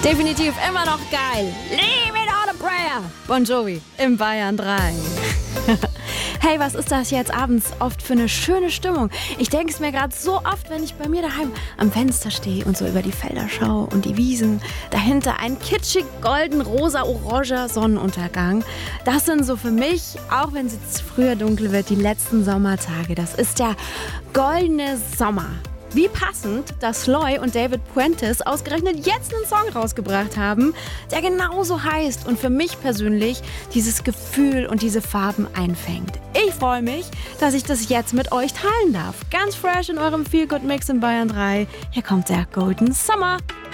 Definitiv immer noch geil. Leave it on a prayer. Bon Jovi im Bayern 3. Hey, was ist das jetzt abends oft für eine schöne Stimmung? Ich denke es mir gerade so oft, wenn ich bei mir daheim am Fenster stehe und so über die Felder schaue und die Wiesen. Dahinter ein kitschig golden-rosa-oranger Sonnenuntergang. Das sind so für mich, auch wenn es jetzt früher dunkel wird, die letzten Sommertage. Das ist der goldene Sommer. Wie passend, dass Loy und David Puentes ausgerechnet jetzt einen Song rausgebracht haben, der genauso heißt und für mich persönlich dieses Gefühl und diese Farben einfängt. Ich freue mich, dass ich das jetzt mit euch teilen darf. Ganz fresh in eurem Feel Good Mix in Bayern 3. Hier kommt der Golden Summer.